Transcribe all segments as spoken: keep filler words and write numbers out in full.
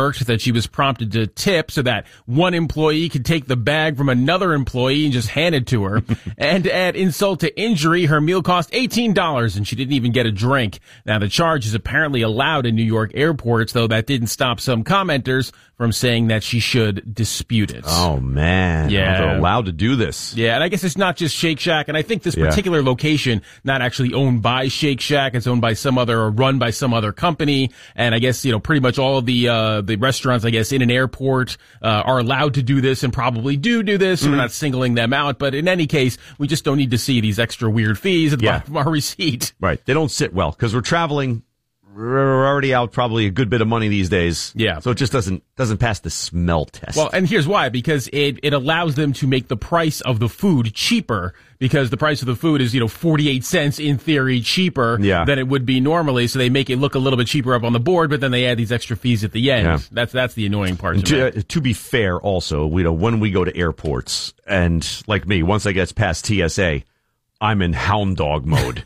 smirked that she was prompted to tip so that one employee could take the bag from another employee and just hand it to her. And to add insult to injury, her meal cost eighteen dollars and she didn't even get a drink. Now, the charge is apparently allowed in New York airports, though that didn't stop some commenters from saying that she should dispute it. Oh, man. Yeah. They're allowed to do this. Yeah, and I guess it's not just Shake Shack, and I think this Yeah. particular location, not actually owned by Shake Shack, it's owned by some other, or run by some other company, and I guess, you know, pretty much all of the, uh, the restaurants, I guess, in an airport, uh, are allowed to do this and probably do do this, so Mm. we're not singling them out, but in any case, we just don't need to see these extra weird fees at the Yeah. bottom of our receipt. Right. They don't sit well, because we're traveling, we're already out probably a good bit of money these days. Yeah. So it just doesn't, doesn't pass the smell test. Well, and here's why, because it, it allows them to make the price of the food cheaper, because the price of the food is, you know, forty-eight cents in theory cheaper Yeah. than it would be normally, so they make it look a little bit cheaper up on the board, but then they add these extra fees at the end. Yeah. That's that's the annoying part. And To to, to be fair, also, you know, when we go to airports, and like me, once I get past T S A, I'm in hound dog mode.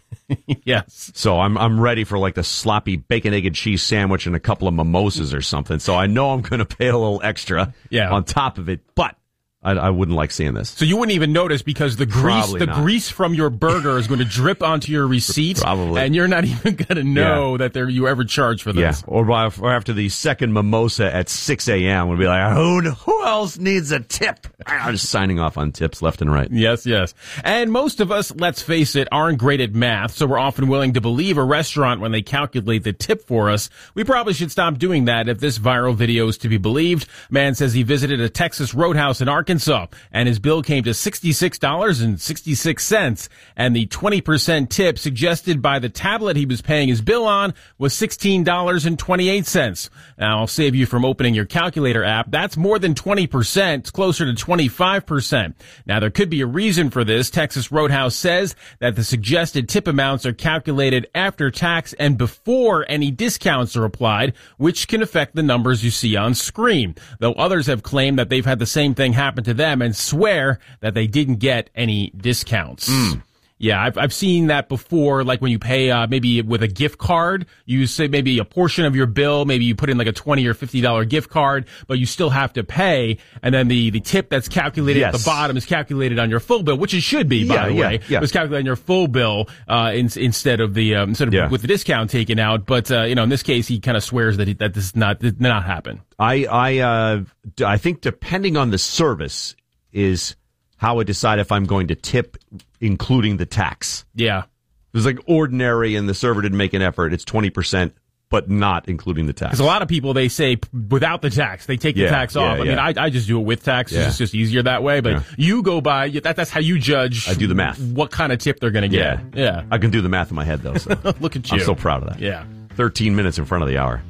Yes. So I'm I'm ready for like the sloppy bacon, egg, and cheese sandwich and a couple of mimosas or something. So I know I'm going to pay a little extra Yeah. on top of it, but I, I wouldn't like seeing this. So you wouldn't even notice because the grease, Probably the not. grease from your burger is going to drip onto your receipt, Probably. and you're not even going to know that there you ever charged for Yeah, this. or, by, or after the second mimosa at six a.m. we'll be like, who, who else needs a tip? I'm just signing off on tips left and right. Yes, yes. And most of us, let's face it, aren't great at math, so we're often willing to believe a restaurant when they calculate the tip for us. We probably should stop doing that if this viral video is to be believed. Man says he visited a Texas Roadhouse in Arkansas, and his bill came to sixty-six dollars and sixty-six cents, and the twenty percent tip suggested by the tablet he was paying his bill on was sixteen dollars and twenty-eight cents. Now, I'll save you from opening your calculator app. That's more than twenty percent. It's closer to twenty-five percent. Now, there could be a reason for this. Texas Roadhouse says that the suggested tip amounts are calculated after tax and before any discounts are applied, which can affect the numbers you see on screen. Though others have claimed that they've had the same thing happen to them and swear that they didn't get any discounts. Mm. Yeah, I've I've seen that before, like when you pay uh maybe with a gift card, you say maybe a portion of your bill, maybe you put in like a twenty or fifty dollar gift card, but you still have to pay, and then the the tip that's calculated Yes. at the bottom is calculated on your full bill, which it should be, by Yeah, the yeah, way. yeah. It was calculated on your full bill uh in, instead of the um, instead of Yeah. with the discount taken out, but uh you know, in this case he kind of swears that he, that this is not did not happen. I I uh d- I think depending on the service is how I decide if I'm going to tip, including the tax. Yeah. If it's like ordinary and the server didn't make an effort, it's twenty percent, but not including the tax. Because a lot of people, they say p- without the tax, they take Yeah, the tax yeah, off. I mean, yeah. I, I just do it with tax. Yeah. It's just easier that way. But Yeah. you go by, that, that's how you judge. I do the math. What kind of tip they're going to Yeah. get. Yeah. I can do the math in my head, though. So Look at you. I'm so proud of that. Yeah. thirteen minutes in front of the hour.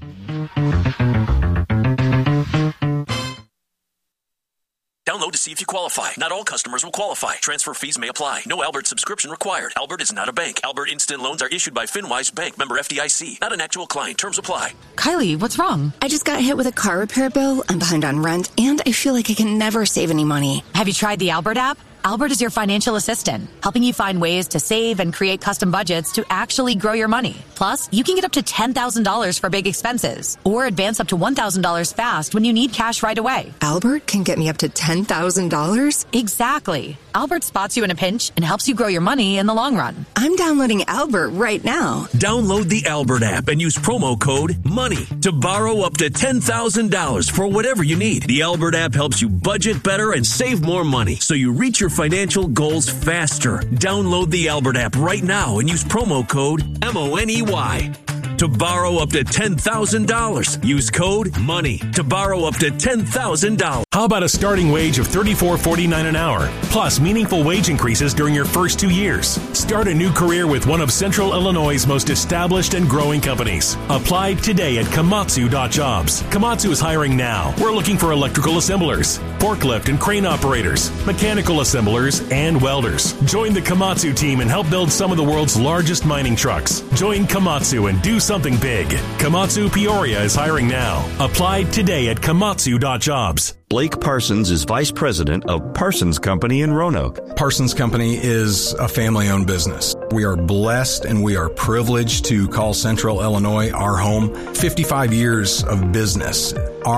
Download to see if you qualify. Not all customers will qualify. Transfer fees may apply. No Albert subscription required. Albert is not a bank. Albert Instant Loans are issued by FinWise Bank, member F D I C. Not an actual client. Terms apply. Kylie, what's wrong? I just got hit with a car repair bill. I'm behind on rent, and I feel like I can never save any money. Have you tried the Albert app? Albert is your financial assistant, helping you find ways to save and create custom budgets to actually grow your money. Plus, you can get up to ten thousand dollars for big expenses or advance up to one thousand dollars fast when you need cash right away. Albert can get me up to ten thousand dollars? Exactly. Albert spots you in a pinch and helps you grow your money in the long run. I'm downloading Albert right now. Download the Albert app and use promo code MONEY to borrow up to ten thousand dollars for whatever you need. The Albert app helps you budget better and save more money so you reach your financial goals faster. Download the Albert app right now and use promo code M O N E Y to borrow up to ten thousand dollars. Use code MONEY to borrow up to ten thousand dollars. How about a starting wage of thirty-four forty-nine an hour, plus meaningful wage increases during your first two years? Start a new career with one of Central Illinois' most established and growing companies. Apply today at komatsu dot jobs. Komatsu is hiring now. We're looking for electrical assemblers, forklift and crane operators, mechanical assemblers, and welders. Join the Komatsu team and help build some of the world's largest mining trucks. Join Komatsu and do something big. Komatsu Peoria is hiring now. Apply today at komatsu dot jobs. Blake Parsons is vice president of Parsons Company in Roanoke. Parsons Company is a family-owned business. We are blessed and we are privileged to call Central Illinois our home. fifty-five years of business. Our